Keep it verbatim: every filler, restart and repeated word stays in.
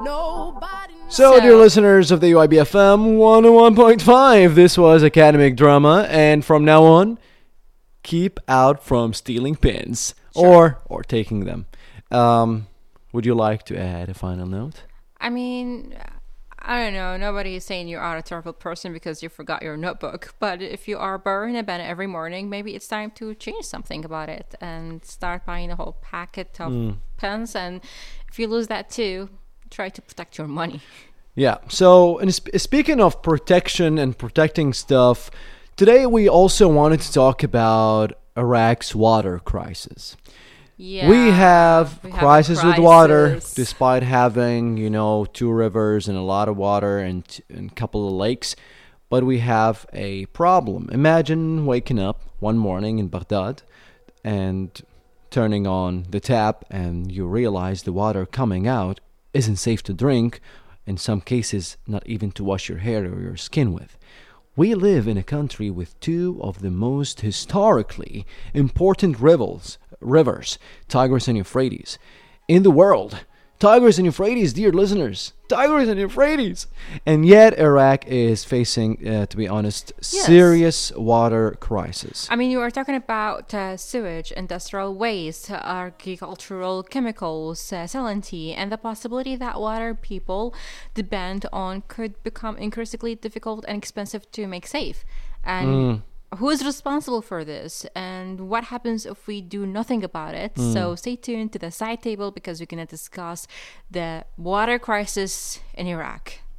So, dear listeners of the U I B F M one oh one point five, this was Academic Drama, and from now on, keep out from stealing pins Sure. or or taking them. Um, would you like to add a final note? I mean, I don't know. Nobody is saying you're a terrible person because you forgot your notebook. But if you are burning a pen every morning, maybe it's time to change something about it and start buying a whole packet of Mm. pens. And if you lose that too, try to protect your money. Yeah. So, and sp- speaking of protection and protecting stuff, today we also wanted to talk about Iraq's water crisis. Yeah, we have we have a crisis with water, crisis. despite having, you know, two rivers and a lot of water and, t- and a couple of lakes. But we have a problem. Imagine waking up one morning in Baghdad and turning on the tap and you realize the water coming out isn't safe to drink, in some cases not even to wash your hair or your skin with. We live in a country with two of the most historically important rivers, rivers, Tigris and Euphrates, in the world. Tigris and Euphrates, dear listeners, Tigris and Euphrates. And yet Iraq is facing, uh, to be honest, Yes. serious water crisis. I mean, you are talking about uh, sewage, industrial waste, agricultural chemicals, uh, salinity, and the possibility that water people depend on could become increasingly difficult and expensive to make safe. And Mm. who is responsible for this? And what happens if we do nothing about it? Mm. So stay tuned to the side table because we're going to discuss the water crisis in Iraq.